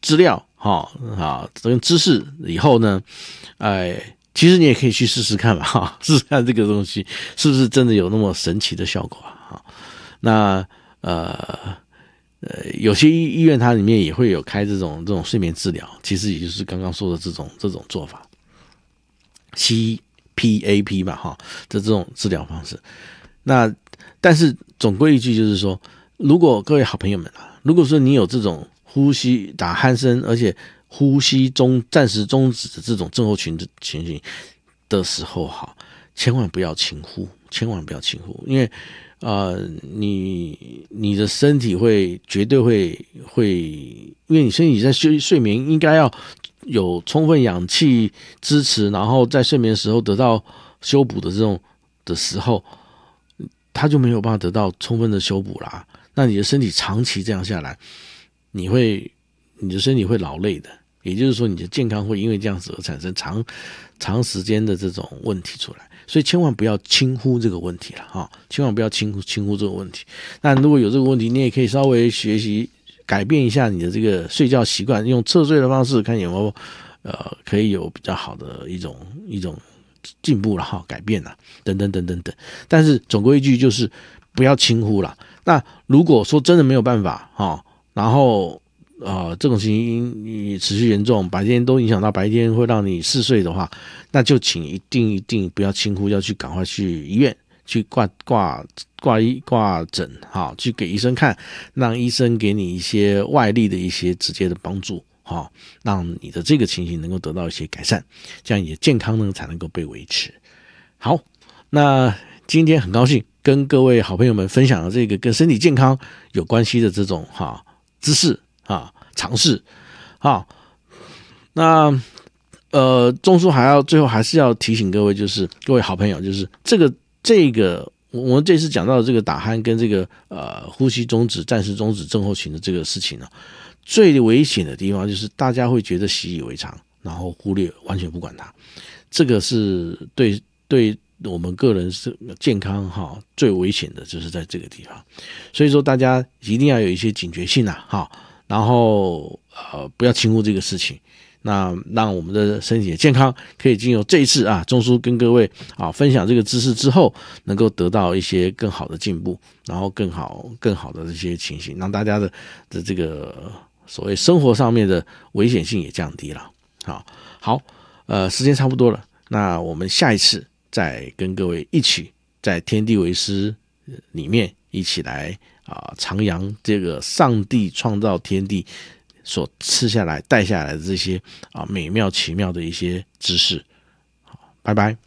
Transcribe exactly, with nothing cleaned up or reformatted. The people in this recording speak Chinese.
资料哈啊跟知识以后呢，哎，其实你也可以去试试看嘛哈，试试看这个东西是不是真的有那么神奇的效果啊？那呃。呃，有些医院它里面也会有开这种这种睡眠治疗，其实也就是刚刚说的这种这种做法 ，C P A P 嘛，哈，的这种治疗方式。那但是总归一句就是说，如果各位好朋友们啊，如果说你有这种呼吸打鼾声，而且呼吸中暂时终止的这种症候群的情形的时候，哈，千万不要轻忽，千万不要轻忽，因为。呃，你你的身体会绝对会会，因为你身体在睡睡眠应该要有充分氧气支持，然后在睡眠的时候得到修补的这种的时候，它就没有办法得到充分的修补啦。那你的身体长期这样下来，你会你的身体会劳累的，也就是说你的健康会因为这样子而产生长长时间的这种问题出来。所以千万不要轻忽这个问题了哈，千万不要轻忽轻忽这个问题。那如果有这个问题，你也可以稍微学习改变一下你的这个睡觉习惯，用侧睡的方式，看有没有呃可以有比较好的一种一种进步了哈，改变了等等等等等。但是总归一句就是不要轻忽了。那如果说真的没有办法哈，然后呃，这种情形你持续严重，白天都影响到白天，会让你嗜睡的话，那就请一定一定不要轻忽，要去赶快去医院去挂挂挂医挂诊，哈，去给医生看，让医生给你一些外力的一些直接的帮助，哈，让你的这个情形能够得到一些改善，这样你的健康呢才能够被维持。好，那今天很高兴跟各位好朋友们分享了这个跟身体健康有关系的这种哈知识。啊，尝试，好，那呃，中枢还要最后还是要提醒各位，就是各位好朋友，就是这个这个我们这次讲到的这个打鼾跟这个呃呼吸中止、暂时终止症候群的这个事情呢，最危险的地方就是大家会觉得习以为常，然后忽略完全不管它，这个是对对。我们个人是健康哈最危险的就是在这个地方，所以说大家一定要有一些警觉性啊哈。然后呃不要轻忽这个事情，那让我们的身体的健康可以经由这一次啊中枢跟各位啊分享这个知识之后，能够得到一些更好的进步，然后更好更好的这些情形，让大家的的这个所谓生活上面的危险性也降低了。好，好，呃，时间差不多了，那我们下一次再跟各位一起在天地为师里面一起来。啊，徜徉这个上帝创造天地所赐下来带下来的这些啊美妙奇妙的一些知识。好，拜拜。